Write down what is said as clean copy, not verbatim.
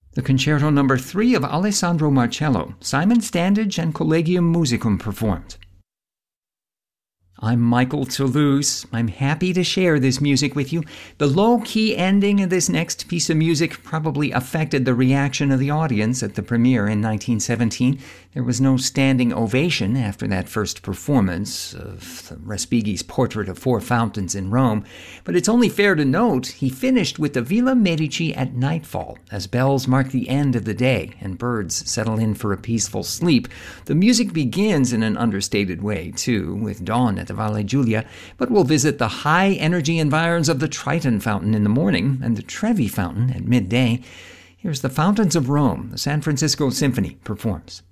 The Concerto No. 3 of Alessandro Marcello, Simon Standage and Collegium Musicum performed. I'm Michael Toulouse. I'm happy to share this music with you. The low-key ending of this next piece of music probably affected the reaction of the audience at the premiere in 1917. There was no standing ovation after that first performance of Respighi's Portrait of Four Fountains in Rome, but it's only fair to note he finished with the Villa Medici at nightfall, as bells mark the end of the day and birds settle in for a peaceful sleep. The music begins in an understated way, too, with dawn at the Valle Giulia, but we'll visit the high-energy environs of the Triton Fountain in the morning and the Trevi Fountain at midday. Here's the Fountains of Rome, the San Francisco Symphony performs.